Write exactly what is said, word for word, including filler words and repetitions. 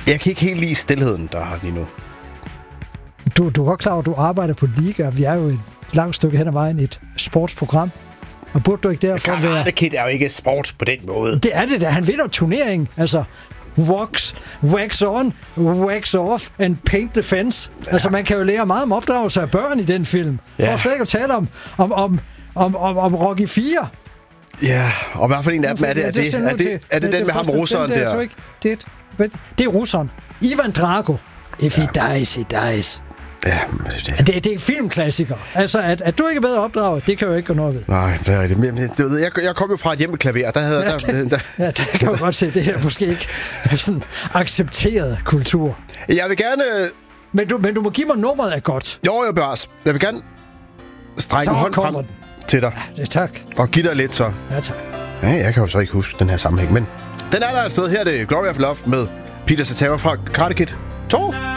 Jeg kan ikke helt lide stillheden, der har lige nu. Du, du er godt klar over, at du arbejder på Liga, og vi er jo et langt stykke hen ad vejen et sportsprogram. Og burde du ikke derfor være... Karate Kid er jo ikke sport på den måde. Det er det da. Han vinder turneringen. Altså, wax, wax on, wax off and paint the fence. Ja. Altså, man kan jo lære meget om opdragelse af børn i den film. Ja. For slet ikke at tale om, om, om, om, om, om Rocky fire. Ja, og hvad for en af dem er det? Er det, er det, er det, er det den med ham russeren der? Det er, ikke, det, er, det er russeren. Ivan Drago. If he ja. dies, he dies. Ja, det, det, det er filmklassiker. Altså, at, at du ikke er bedre opdraget, det kan jo ikke gå noget ved. Nej, det er rigtigt. Men, du ved, jeg, jeg kom jo fra et hjem med klaver. Der havde, ja, der, det, der, ja, der kan jo godt se, det her måske ikke er sådan accepteret kultur. Jeg vil gerne... Men du, men du må give mig nummeret af godt. Jo, jeg bevares. Jeg vil gerne strække en hånd frem den. til dig. Ja, det, tak. Og give dig lidt, så. Ja, tak. Ja, jeg kan jo så ikke huske den her sammenhæng, men den er der et sted. Her er det Glory of Love med Peter Cetera fra Karate Kid to.